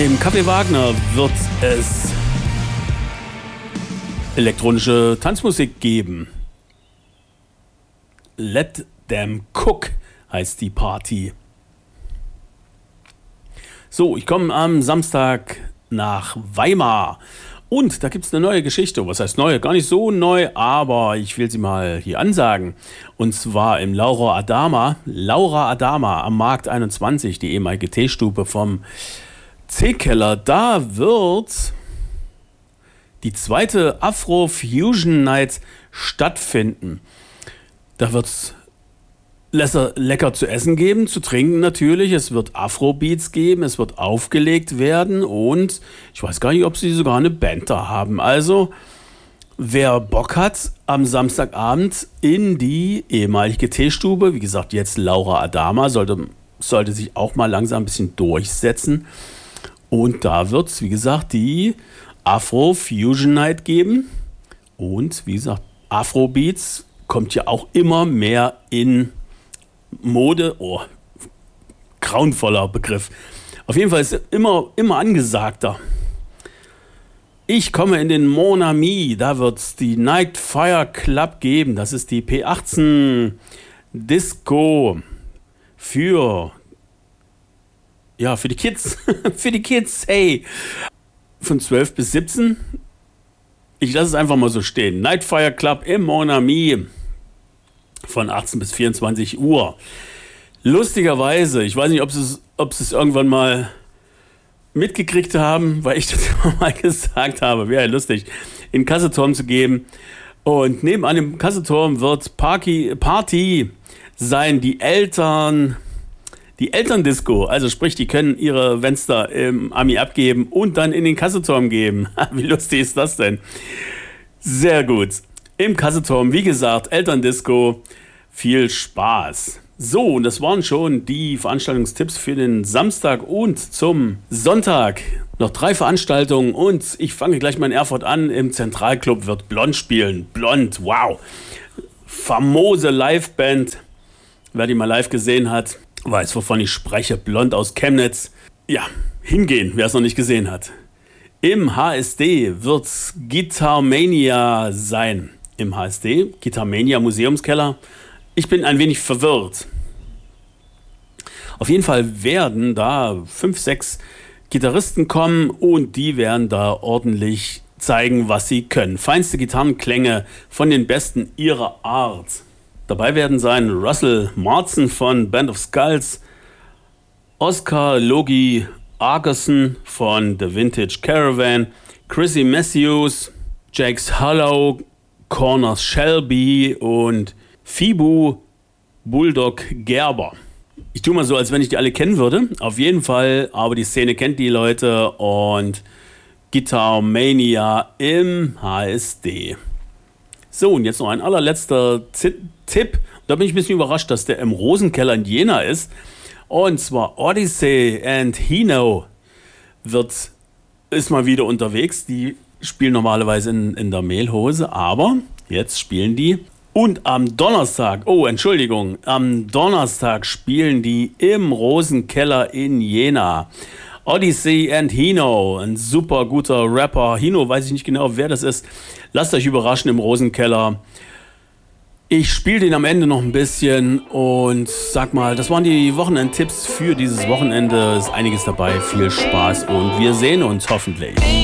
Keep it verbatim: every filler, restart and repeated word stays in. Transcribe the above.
Im Café Wagner wird es elektronische Tanzmusik geben. Let Them Cook heißt die Party. So, ich komme am Samstag nach Weimar und da gibt es eine neue Geschichte. Was heißt neu? Gar nicht so neu, aber ich will sie mal hier ansagen. Und zwar im Laura Adama, Laura Adama am Markt einundzwanzig, die ehemalige Teestube vom C-Keller. Da wird die zweite Afro-Fusion Night stattfinden. Da wird es lecker zu essen geben, zu trinken natürlich. Es wird Afrobeats geben, es wird aufgelegt werden und ich weiß gar nicht, ob sie sogar eine Band da haben. Also, wer Bock hat, am Samstagabend in die ehemalige Teestube, wie gesagt, jetzt Laura Adama, sollte, sollte sich auch mal langsam ein bisschen durchsetzen. Und da wird es, wie gesagt, die Afro-Fusion Night geben. Und wie gesagt, Afrobeats kommt ja auch immer mehr in Mode. Oh, grauenvoller Begriff. Auf jeden Fall ist es immer, immer angesagter. Ich komme in den Mon Ami, da wird es die Night Fire Club geben. Das ist die P achtzehn Disco für, ja, für die Kids. für die Kids, hey. Von zwölf bis siebzehn. Ich lasse es einfach mal so stehen. Night Fire Club im Mon Ami. Von achtzehn bis vierundzwanzig Uhr. Lustigerweise, ich weiß nicht, ob sie es, ob sie es irgendwann mal mitgekriegt haben, weil ich das immer mal gesagt habe, wäre ja lustig, in den Kasseturm zu gehen. Und nebenan im Kasseturm wird Party, Party sein, die Eltern, die Elterndisco. Also sprich, die können ihre Fenster im Ami abgeben und dann in den Kasseturm geben. Wie lustig ist das denn? Sehr gut. Im Kasseturm, wie gesagt, Elterndisco, viel Spaß. So, und das waren schon die Veranstaltungstipps für den Samstag und zum Sonntag. Noch drei Veranstaltungen und ich fange gleich mal in Erfurt an. Im Zentralclub wird Blond spielen. Blond, wow. Famose Liveband. Wer die mal live gesehen hat, weiß, wovon ich spreche. Blond aus Chemnitz. Ja, hingehen, wer es noch nicht gesehen hat. Im H S D wird's Guitarmania sein. Im H S D, Guitarmania Museumskeller. Ich bin ein wenig verwirrt. Auf jeden Fall werden da fünf, sechs Gitarristen kommen und die werden da ordentlich zeigen, was sie können. Feinste Gitarrenklänge von den Besten ihrer Art. Dabei werden sein Russell Martin von Band of Skulls, Oscar Logie Argerson von The Vintage Caravan, Chrissy Matthews, Jax Hollow, Corners Shelby und Fibu Bulldog Gerber. Ich tue mal so, als wenn ich die alle kennen würde. Auf jeden Fall, aber die Szene kennt die Leute und Guitarmania im H S D. So, und jetzt noch ein allerletzter Z- Tipp. Da bin ich ein bisschen überrascht, dass der im Rosenkeller in Jena ist. Und zwar Odyssey and Hino wird, ist mal wieder unterwegs. Die spielen normalerweise in, in der Mehlhose, aber jetzt spielen die. Und am Donnerstag, oh Entschuldigung, am Donnerstag spielen die im Rosenkeller in Jena. Odyssey and Hino, ein super guter Rapper. Hino, weiß ich nicht genau, wer das ist. Lasst euch überraschen im Rosenkeller. Ich spiele den am Ende noch ein bisschen und sag mal, das waren die Wochenendtipps für dieses Wochenende. Ist einiges dabei, viel Spaß und wir sehen uns hoffentlich.